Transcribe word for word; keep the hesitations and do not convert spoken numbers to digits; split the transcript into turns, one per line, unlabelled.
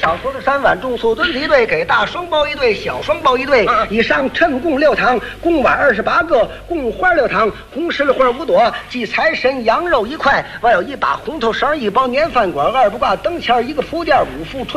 小头的三碗，重素墩一对，给大双包一对，小双包一对。以上称共六堂，贡碗二十八个，贡花六堂，红十字花五朵，祭财神羊肉一块，外有一把红头绳，一包年饭馆，二不挂灯签，一个铺垫，五副